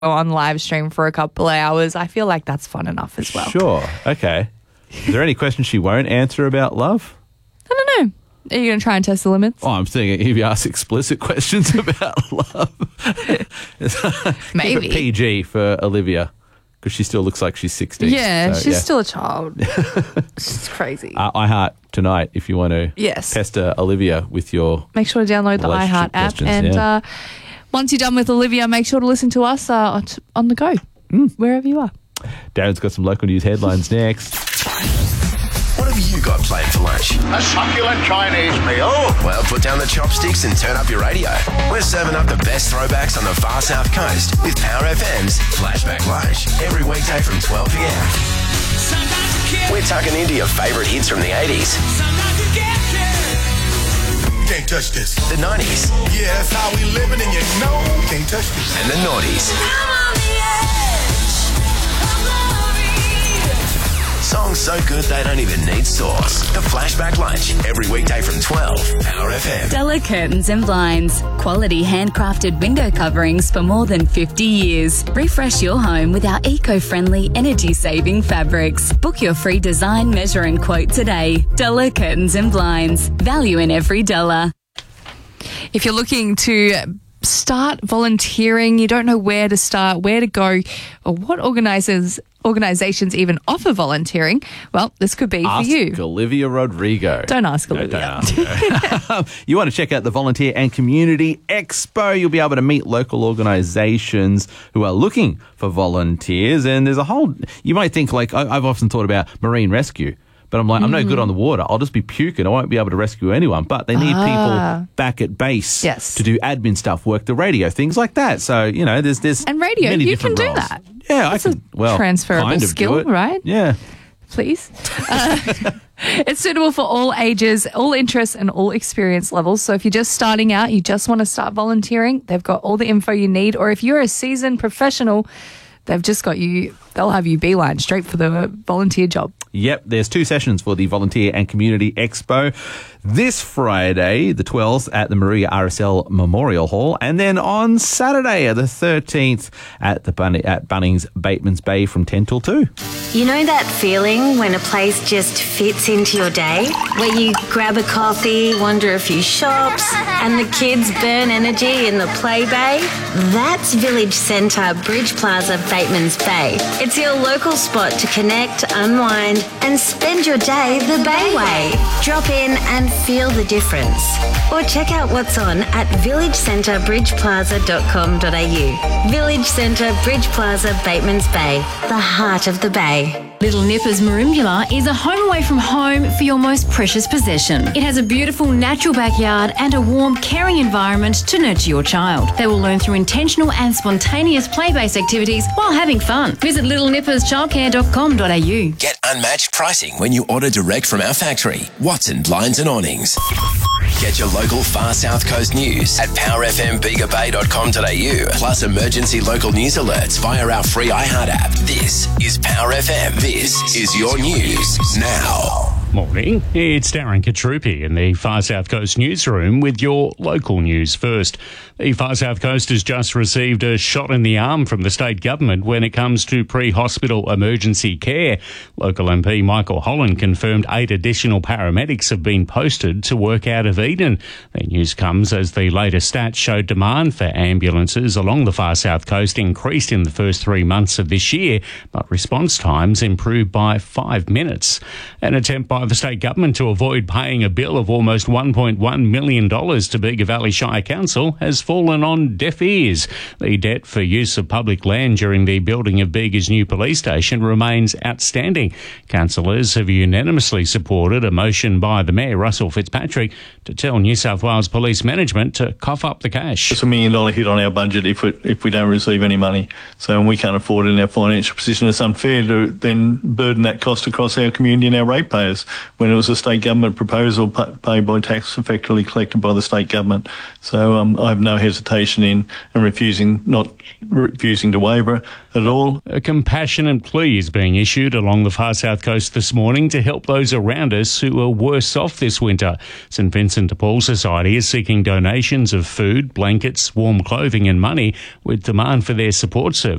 on live stream for a couple of hours. I feel like that's fun enough as well. Sure. Okay. Is there any questions she won't answer about love? I don't know. Are you going to try and test the limits? Oh, I'm thinking if you ask explicit questions about love. Maybe. Keep it PG for Olivia, because she still looks like she's 16. Yeah, she's still a child. It's crazy. iHeart tonight, if you want to pester Olivia with your... Make sure to download the iHeart app. And once you're done with Olivia, make sure to listen to us on the go, wherever you are. Darren's got some local news headlines next. What have you got planned for lunch? A succulent Chinese meal. Well, put down the chopsticks and turn up your radio. We're serving up the best throwbacks on the far south coast with Power FM's Flashback Lunch every weekday from 12 p.m. We're tucking into your favourite hits from the 80s. Can't touch this. The 90s. Yeah, that's how we living, and you know can't touch this. And the noughties. Songs so good they don't even need sauce. The Flashback Lunch every weekday from 12. Power FM. Stella Curtains and Blinds. Quality handcrafted window coverings for more than 50 years. Refresh your home with our eco-friendly, energy-saving fabrics. Book your free design, measure and quote today. Stella Curtains and Blinds. Value in every dollar. If you're looking to start volunteering, you don't know where to start, where to go, or what organisations even offer volunteering, well, this could be for you. Ask Olivia Rodrigo. Don't ask Olivia. Don't ask her. You want to check out the Volunteer and Community Expo. You'll be able to meet local organisations who are looking for volunteers. And there's a whole, you might think, like, I've often thought about marine rescue. But I'm like, I'm no good on the water. I'll just be puking. I won't be able to rescue anyone. But they need people back at base to do admin stuff, work the radio, things like that. So, you know, there's and radio, many you can different do roles. that. Yeah, That's I can. Well, transferable kind of skill, right? Yeah. Please. It's suitable for all ages, all interests and all experience levels. So if you're just starting out, you just want to start volunteering, they've got all the info you need. Or if you're a seasoned professional, they've just got you, they'll have you beeline straight for the volunteer job. Yep, there's 2 sessions for the Volunteer and Community Expo. This Friday, the 12th, at the Maria RSL Memorial Hall, and then on Saturday, the 13th, at Bunnings Bateman's Bay from 10 till 2. You know that feeling when a place just fits into your day? Where you grab a coffee, wander a few shops, and the kids burn energy in the play bay? That's Village Centre Bridge Plaza Bateman's Bay. It's your local spot to connect, unwind, and spend your day the Bay way. Drop in and feel the difference. Or check out what's on at villagecenterbridgeplaza.com.au. Village Centre Bridge Plaza Bateman's Bay, the heart of the Bay. Little Nippers Merimbula is a home away from home for your most precious possession. It has a beautiful natural backyard and a warm, caring environment to nurture your child. They will learn through intentional and spontaneous play-based activities while having fun. Visit littlenippers.childcare.com.au. Get unmatched pricing when you order direct from our factory, Watson Blinds and Awnings. Get your local far south coast news at powerfmbigabay.com.au, plus emergency local news alerts via our free iHeart app. This is Power FM. This is your news now. Morning, it's Darren Katrupi in the Far South Coast newsroom with your local news first. The Far South Coast has just received a shot in the arm from the state government when it comes to pre-hospital emergency care. Local MP Michael Holland confirmed 8 additional paramedics have been posted to work out of Eden. The news comes as the latest stats show demand for ambulances along the Far South Coast increased in the first 3 months of this year, but response times improved by 5 minutes. An attempt by the state government to avoid paying a bill of almost $1.1 million to Bega Valley Shire Council has fallen on deaf ears. The debt for use of public land during the building of Bega's new police station remains outstanding. Councillors have unanimously supported a motion by the Mayor, Russell Fitzpatrick, to tell New South Wales Police Management to cough up the cash. It's $1 million hit on our budget if we don't receive any money. So we can't afford it in our financial position. It's unfair to then burden that cost across our community and our ratepayers. when it was a state government proposal paid by tax effectively collected by the state government. So I have no hesitation in not refusing to waiver at all. A compassionate plea is being issued along the far south coast this morning to help those around us who are worse off this winter. St Vincent de Paul Society is seeking donations of food, blankets, warm clothing and money with demand for their support service.